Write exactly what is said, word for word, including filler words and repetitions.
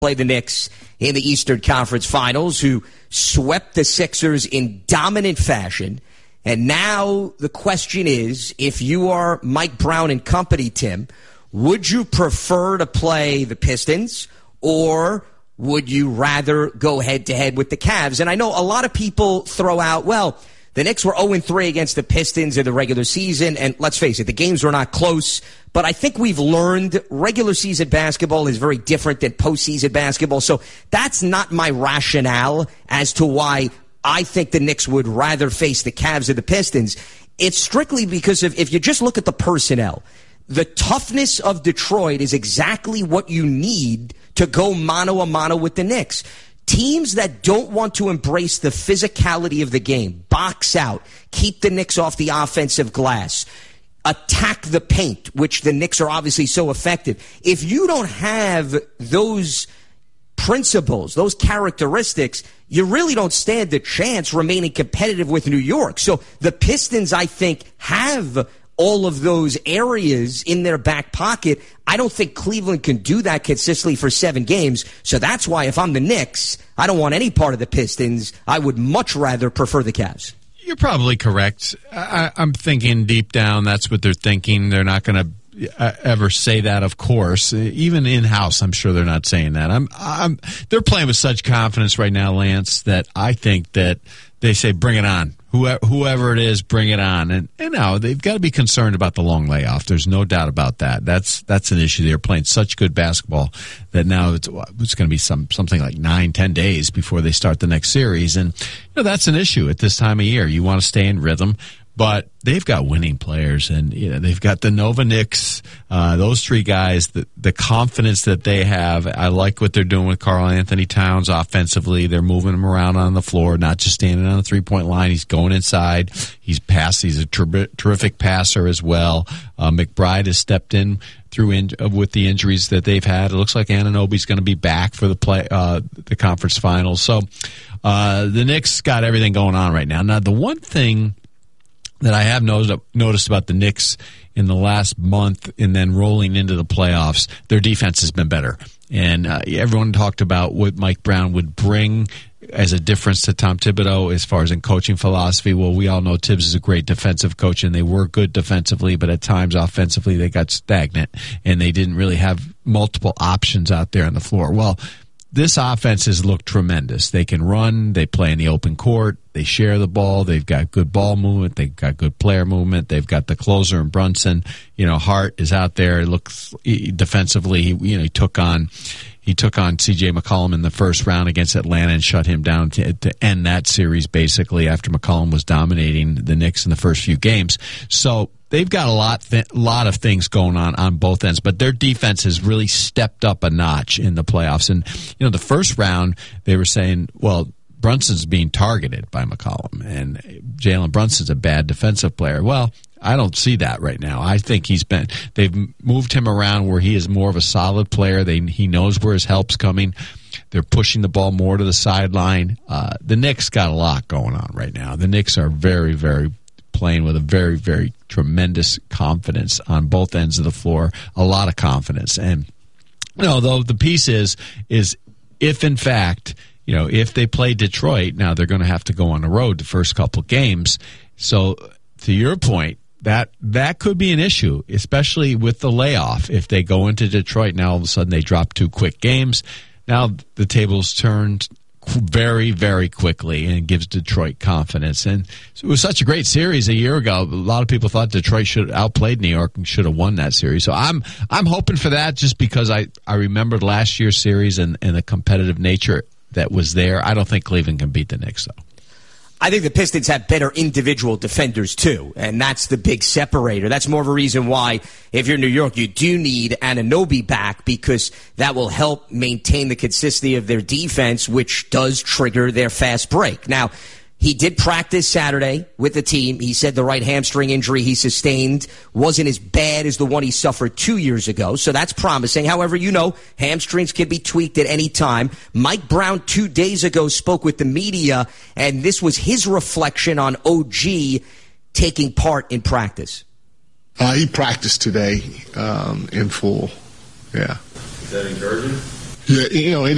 play the Knicks in the Eastern Conference Finals, who swept the Sixers in dominant fashion. And now the question is, if you are Mike Brown and company, Tim, would you prefer to play the Pistons, or would you rather go head-to-head with the Cavs? And I know a lot of people throw out, well, the Knicks were oh and three against the Pistons in the regular season, and let's face it, the games were not close. But I think we've learned regular season basketball is very different than postseason basketball. So that's not my rationale as to why I think the Knicks would rather face the Cavs or the Pistons. It's strictly because of, if you just look at the personnel, the toughness of Detroit is exactly what you need to go mano-a-mano with the Knicks. Teams that don't want to embrace the physicality of the game, box out, keep the Knicks off the offensive glass, attack the paint, which the Knicks are obviously so effective. If you don't have those principles, those characteristics, you really don't stand a chance remaining competitive with New York. So the Pistons, I think, have all of those areas in their back pocket. I don't think Cleveland can do that consistently for seven games. So that's why if I'm the Knicks, I don't want any part of the Pistons. I would much rather prefer the Cavs. You're probably correct. I, I'm thinking deep down that's what they're thinking. They're not going to ever say that, of course. Even in-house, I'm sure they're not saying that. I'm, I'm, they're playing with such confidence right now, Lance, that I think that they say, bring it on. Whoever, whoever it is, bring it on. And, and now they've got to be concerned about the long layoff. There's no doubt about that. That's that's an issue. They're playing such good basketball that now it's, it's going to be some something like nine, ten days before they start the next series. And you know that's an issue at this time of year. You want to stay in rhythm. But they've got winning players, and you know they've got the Nova Knicks, uh, those three guys, the, the confidence that they have. I like what they're doing with Karl Anthony Towns offensively. They're moving him around on the floor, not just standing on the three-point line. He's going inside. He's passed. He's a ter- terrific passer as well. Uh, McBride has stepped in through in, uh, with the injuries that they've had. It looks like Anunoby's going to be back for the play, uh, the conference finals. So uh, the Knicks got everything going on right now. Now, the one thing that I have noticed, noticed about the Knicks in the last month and then rolling into the playoffs, their defense has been better. And uh, everyone talked about what Mike Brown would bring as a difference to Tom Thibodeau as far as in coaching philosophy. Well, we all know Tibbs is a great defensive coach, and they were good defensively, but at times offensively they got stagnant, and they didn't really have multiple options out there on the floor. Well, this offense has looked tremendous. They can run. They play in the open court. They share the ball. They've got good ball movement. They've got good player movement. They've got the closer in Brunson. You know, Hart is out there. It looks defensively. He, you know, he took on he took on C J McCollum in the first round against Atlanta and shut him down to, to end that series basically after McCollum was dominating the Knicks in the first few games. So they've got a lot, th- lot of things going on on both ends, but their defense has really stepped up a notch in the playoffs. And you know, the first round they were saying, well, Brunson's being targeted by McCollum, and Jalen Brunson's a bad defensive player. Well, I don't see that right now. I think he's been they've moved him around where he is more of a solid player. They he knows where his help's coming. They're pushing the ball more to the sideline. Uh, the Knicks got a lot going on right now. The Knicks are very, very playing with a very, very tremendous confidence on both ends of the floor. A lot of confidence, and you know, though the piece is is if in fact, you know, if they play Detroit, now they're going to have to go on the road the first couple games. So to your point, that that could be an issue, especially with the layoff. If they go into Detroit, now all of a sudden they drop two quick games. Now the table's turned very, very quickly, and it gives Detroit confidence. And it was such a great series a year ago. A lot of people thought Detroit should have outplayed New York and should have won that series. So I'm I'm hoping for that, just because I, I remembered last year's series and, and the competitive nature that was there. I don't think Cleveland can beat the Knicks, though. I think the Pistons have better individual defenders, too, and that's the big separator. That's more of a reason why, if you're New York, you do need Anunoby back, because that will help maintain the consistency of their defense, which does trigger their fast break. Now, he did practice Saturday with the team. He said the right hamstring injury he sustained wasn't as bad as the one he suffered two years ago, so that's promising. However, you know, hamstrings can be tweaked at any time. Mike Brown two days ago spoke with the media, and this was his reflection on O G taking part in practice. Uh, he practiced today um, in full, yeah. Is that encouraging? Yeah, you know, any